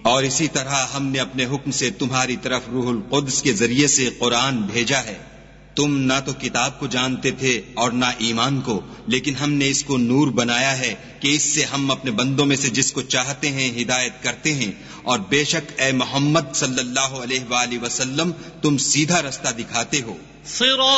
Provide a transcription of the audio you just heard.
और इसी तरह हमने अपने हुक्म से तुम्हारी तरफ रूहुल कुद्स के जरिए से कुरान भेजा है। तुम ना तो किताब को जानते थे और ना ईमान को, लेकिन हमने इसको नूर बनाया है कि इससे हम अपने बंदों में से जिसको चाहते हैं हिदायत करते हैं। और बेशक ए मोहम्मद सल्लल्लाहु अलैहि वसल्लम तुम सीधा रास्ता दिखाते हो।